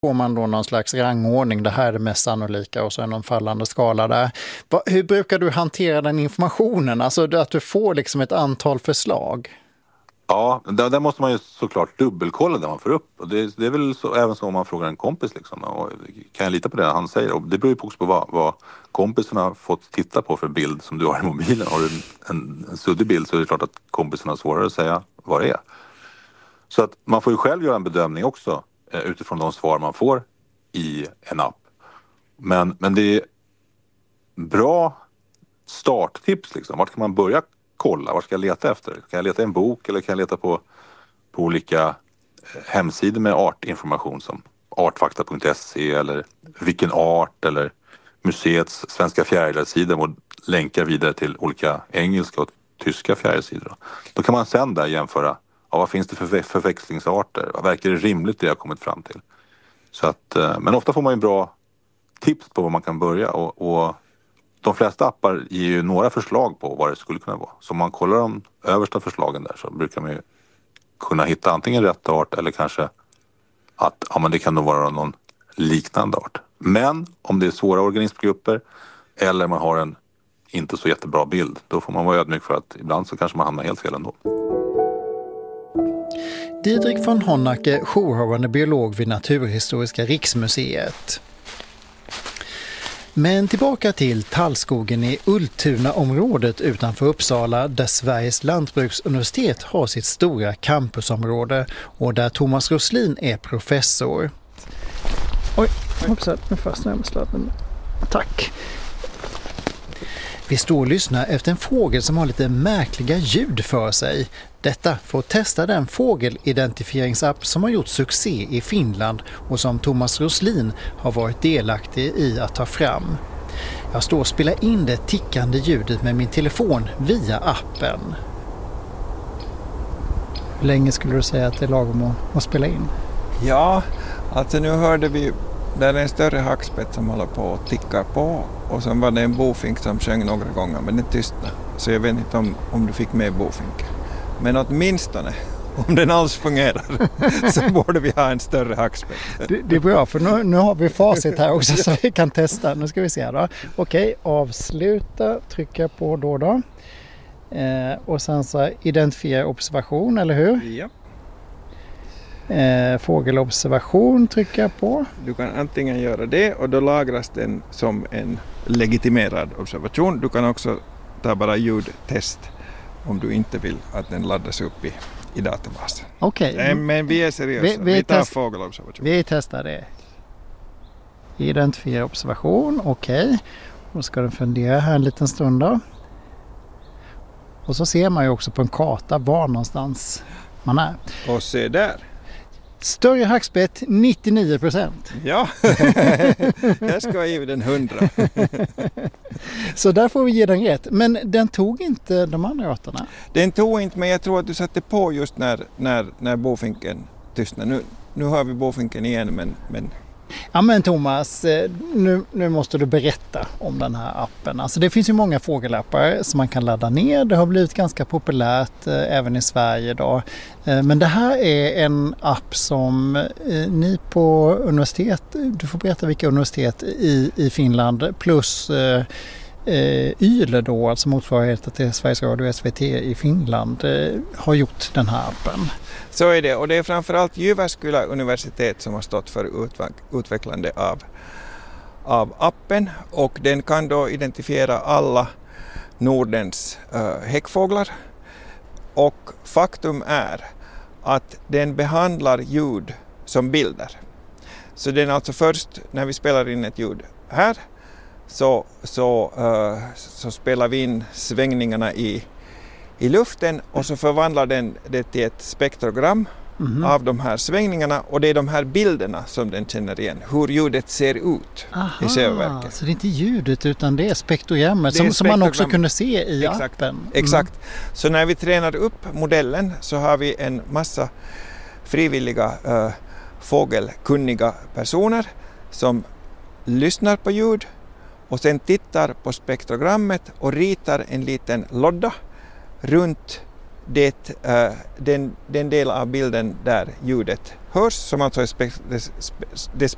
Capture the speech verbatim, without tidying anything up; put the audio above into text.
får man då någon slags rangordning. Det här är det mest sannolika och så är någon fallande skala där. Va, hur brukar du hantera den informationen? Alltså att du får liksom ett antal förslag. Ja, där, där måste man ju såklart dubbelkolla det man får upp. Och det, det är väl så, även så om man frågar en kompis liksom. Och kan jag lita på det han säger? Och det beror ju också på vad, vad kompisen har fått titta på för bild som du har i mobilen. Har du en, en, en suddig bild så är det klart att kompisen har svårare att säga vad det är. Så att man får ju själv göra en bedömning också eh, utifrån de svar man får i en app. Men, men det är bra starttips liksom. Vart kan man börja kolla? Vad ska jag leta efter? Kan jag leta i en bok eller kan jag leta på, på olika hemsidor med artinformation som artfakta punkt se eller vilken art eller museets svenska fjärilssidor och länkar vidare till olika engelska och tyska fjärilsidor. Då kan man sedan där jämföra ja, vad finns det för förväxlingsarter? Vad verkar det rimligt det jag har kommit fram till? Så att, men ofta får man ju bra tips på var man kan börja och, och de flesta appar ger ju några förslag på vad det skulle kunna vara. Så om man kollar de översta förslagen där så brukar man ju kunna hitta antingen rätt art eller kanske att ja, men det kan nog vara någon liknande art. Men om det är svåra organismgrupper eller man har en inte så jättebra bild, då får man vara ödmjuk för att ibland så kanske man hamnar helt fel ändå. Didrik von Honacke, jourhavande biolog vid Naturhistoriska riksmuseet. Men tillbaka till tallskogen i Ultuna-området utanför Uppsala där Sveriges lantbruksuniversitet har sitt stora campusområde och där Thomas Roslin är professor. Oj, hoppsan, nu fastnar jag med sladden. Tack. Vi står och lyssnar efter en fågel som har lite märkliga ljud för sig. Detta för att testa den fågelidentifieringapp som har gjort succé i Finland och som Thomas Roslin har varit delaktig i att ta fram. Jag står och spelar in det tickande ljudet med min telefon via appen. Hur länge skulle du säga att det är lagom att, att spela in? Ja, alltså nu hörde vi, där är en större hackspett som håller på och tickar på och sen var det en bofink som sjöng några gånger men den tystnade. Så jag vet inte om, om du fick med bofinken. Men åtminstone, om den alls fungerar, så borde vi ha en större hackspett. Det, det är bra, för nu, nu har vi facit här också så vi kan testa. Nu ska vi se då. Okej, avsluta, trycka på då då. Eh, och sen så identifiera observation, eller hur? Ja. Eh, fågelobservation trycka på. Du kan antingen göra det och då lagras den som en legitimerad observation. Du kan också ta bara ljudtest om du inte vill att den laddas upp i, i databasen. Okej. Okay. Men vi är seriösa. Vi, vi, vi tar test- fågelobservation. Vi testar det. Identifiera observation. Okej. Okay. Då ska den fundera här en liten stund då. Och så ser man ju också på en karta var någonstans man är. Och se där. Större hackspett nittionio procent. Ja, jag ska ge den hundra. Så där får vi ge den rätt. Men den tog inte de andra arterna? Den tog inte, men jag tror att du satte på just när, när, när bofinken tystnade. Nu, nu har vi bofinken igen, men... men... Ja men Thomas, nu, nu måste du berätta om den här appen. Alltså det finns ju många fågelappar som man kan ladda ner. Det har blivit ganska populärt eh, även i Sverige idag. Eh, men det här är en app som eh, ni på universitet, du får berätta vilka universitet i, i Finland plus eh, eh, YLE då, alltså motsvarigheten till Sveriges Radio S V T i Finland, eh, har gjort den här appen. Så är det, och det är framförallt Jyväskylä universitet som har stått för utvecklande av, av appen och den kan då identifiera alla Nordens uh, häckfåglar och faktum är att den behandlar ljud som bilder. Så den alltså först när vi spelar in ett ljud här så, så, uh, så spelar vi in svängningarna i i luften och så förvandlar den det till ett spektrogram mm-hmm. av de här svängningarna och det är de här bilderna som den känner igen, hur ljudet ser ut. Aha, i självverket. Så det är inte ljudet utan det är spektrogrammet som, som man också kunde se i Exakt. appen. Mm. Exakt. Så när vi tränar upp modellen så har vi en massa frivilliga äh, fågelkunniga personer som lyssnar på ljud och sen tittar på spektrogrammet och ritar en liten lodda runt det, uh, den, den del av bilden där ljudet hörs, som alltså är spe, det, det